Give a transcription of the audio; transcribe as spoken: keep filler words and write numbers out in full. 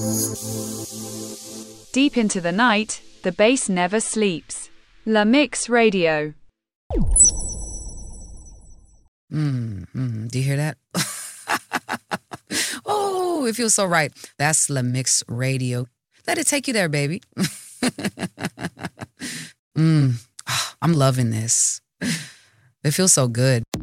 Deep into the night, the bass never sleeps. La Mix Radio. Mm, mm, do you hear that? Oh, it feels so right. That's La Mix Radio. Let it take you there, baby. mm, oh, I'm loving this. It feels so good.